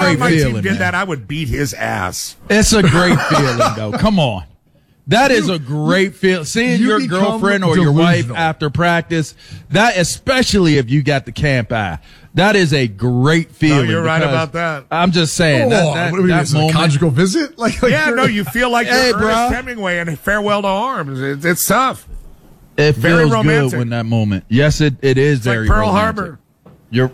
great my feeling. Team did man. that, I would beat his ass. It's a great feeling, though. Come on. That is a great feeling. Seeing your girlfriend or your wife after practice, that, especially if you got the camp eye, that is a great feeling. No, you're right about that. I'm just saying. That moment, a conjugal visit? You feel like you're Ernest Hemingway in Farewell to Arms. It's tough. It very feels romantic. good when that moment. Yes, it is very like Pearl romantic. Harbor. You're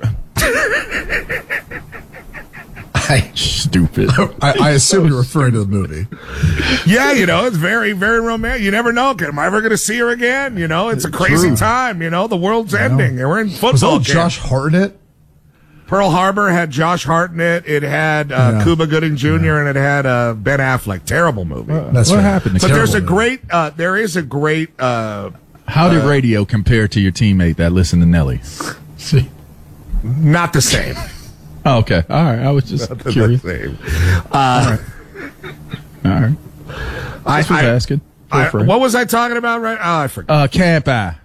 stupid. I assume you're referring to the movie. Yeah, it's very, very romantic. You never know. Am I ever going to see her again? It's a crazy time. The world's ending. And we're in football. Was that Josh Hartnett? Pearl Harbor had Josh Hartnett. It had Cuba Gooding Jr. and it had Ben Affleck. Terrible movie. That's what right. happened? But there is a great. How did radio compare to your teammate that listened to Nelly? See, not the same. Oh, okay. All right. I was just curious. The same. All right. I was asking. What was I talking about? Right? Oh, I forgot. Camp eye.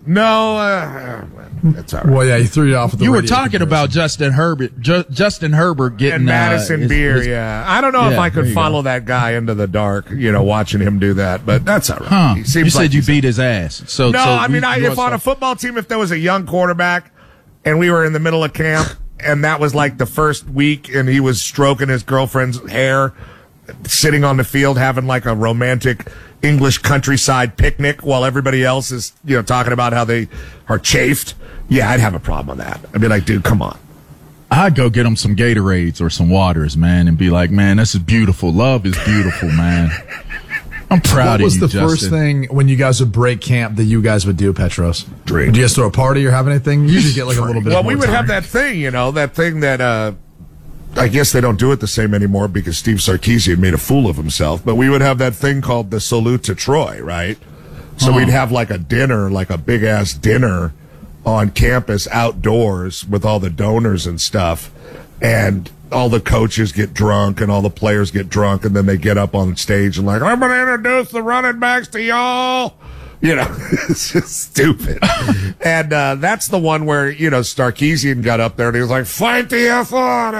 No, that's all right. Well, yeah, you threw it off with the You were radio talking about Justin Herbert. Justin Herbert getting and Madison Beer. I don't know if I could follow that guy into the dark. Watching him do that, but that's all right. Huh. He seems you said like you beat his ass. So if on a football team, if there was a young quarterback and we were in the middle of camp and that was like the first week and he was stroking his girlfriend's hair, sitting on the field having like a romantic English countryside picnic while everybody else is, talking about how they are chafed. Yeah, I'd have a problem with that. I'd be like, dude, come on. I'd go get him some Gatorades or some waters, man, and be like, man, this is beautiful. Love is beautiful, man. I'm proud of you, Justin. What was the first thing when you guys would break camp that you guys would do, Petros? Drink. Would you guys throw a party or have anything? You usually get like a little bit. Well, more we would time. have that thing, that I guess they don't do it the same anymore because Steve Sarkisian made a fool of himself. But we would have that thing called the Salute to Troy, right? So we'd have like a dinner, like a big ass dinner on campus outdoors with all the donors and stuff. And all the coaches get drunk and all the players get drunk. And then they get up on stage and like, I'm going to introduce the running backs to y'all. It's just stupid. And that's the one where, Sarkisian got up there and he was like, fight the F on.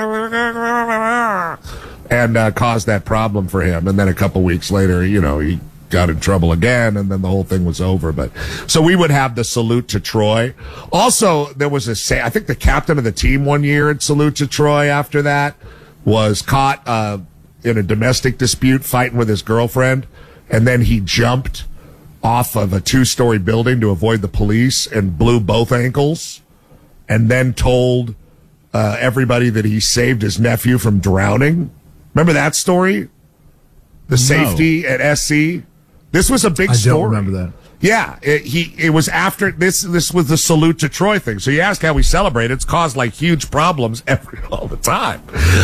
And caused that problem for him. And then a couple weeks later, he got in trouble again, and then the whole thing was over. But so we would have the Salute to Troy. Also, there was I think the captain of the team one year at Salute to Troy after that was caught in a domestic dispute fighting with his girlfriend, and then he jumped off of a 2-story building to avoid the police and blew both ankles, and then told everybody that he saved his nephew from drowning. Remember that story? The safety at SC? This was a big story. I don't remember that. Yeah, it was after this was the Salute to Troy thing. So you ask how we celebrate, it's caused like huge problems all the time.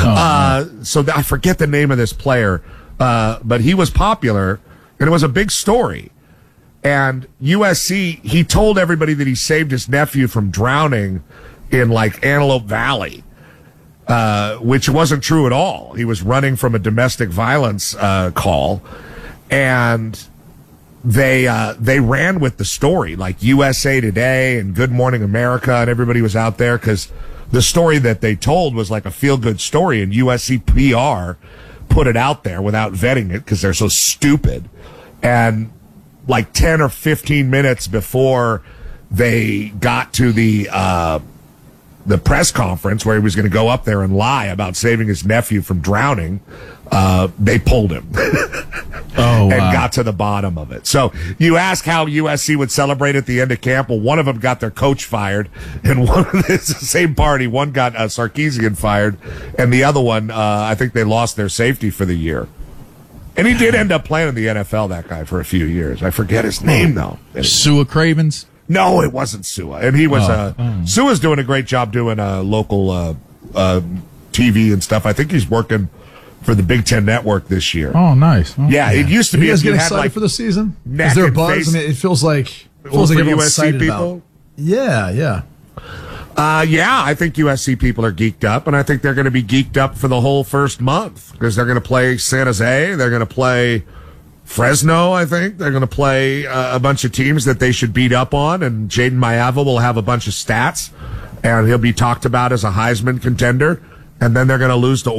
So I forget the name of this player, but he was popular, and it was a big story. And USC, he told everybody that he saved his nephew from drowning in like Antelope Valley, which wasn't true at all. He was running from a domestic violence call, and they ran with the story, like USA Today and Good Morning America, and everybody was out there because the story that they told was like a feel-good story, and USC PR put it out there without vetting it because they're so stupid. And like 10 or 15 minutes before they got to the press conference where he was going to go up there and lie about saving his nephew from drowning, they pulled him and got to the bottom of it. So you ask how USC would celebrate at the end of camp. Well, one of them got their coach fired, and it's the same party. One got Sarkisian fired, and the other one, I think they lost their safety for the year. And he did end up playing in the NFL, that guy, for a few years. I forget his name, though. Sua Cravens? No, it wasn't Sua. And he was, Sua's doing a great job doing local TV and stuff. I think he's working for the Big Ten Network this year. Oh, nice. Okay. Yeah, it used to be. You guys you get had excited like for the season? neck Is there a and buzz? face- I mean, it feels like for everyone's USC excited people? about. Yeah. Yeah, I think USC people are geeked up, and I think they're going to be geeked up for the whole first month because they're going to play San Jose. They're going to play Fresno, I think. They're going to play a bunch of teams that they should beat up on, and Jaden Mayava will have a bunch of stats, and he'll be talked about as a Heisman contender, and then they're going to lose to